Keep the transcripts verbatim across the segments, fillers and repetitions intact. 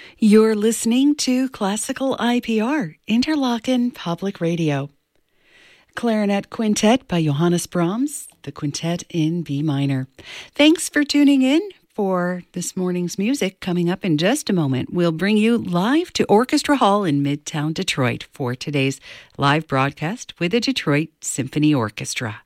You're listening to Classical I P R, Interlochen Public Radio. Clarinet Quintet by Johannes Brahms, the quintet in B minor. Thanks for tuning in for this morning's music. Coming up in just a moment, we'll bring you live to Orchestra Hall in Midtown Detroit for today's live broadcast with the Detroit Symphony Orchestra.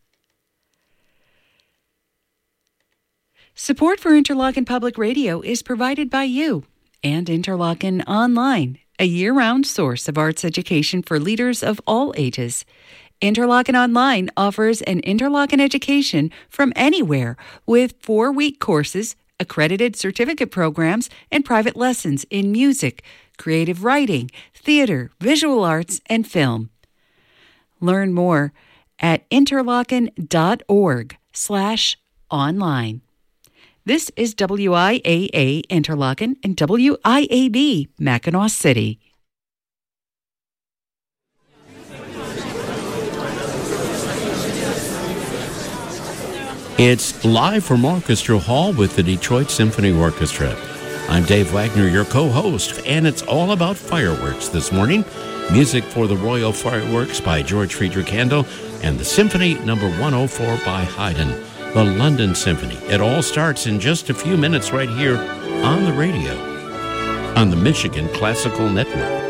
Support for Interlochen Public Radio is provided by you and Interlochen Online, a year-round source of arts education for leaders of all ages. Interlochen Online offers an Interlochen education from anywhere with four-week courses, accredited certificate programs, and private lessons in music, creative writing, theater, visual arts, and film. Learn more at interlochen.org slash online. This is W I A A Interlochen and W I A B Mackinac City. It's live from Orchestra Hall with the Detroit Symphony Orchestra. I'm Dave Wagner, your co-host, and it's all about fireworks this morning. Music for the Royal Fireworks by George Friedrich Handel and the Symphony number one oh four by Haydn, the London Symphony. It all starts in just a few minutes right here on the radio, on the Michigan Classical Network.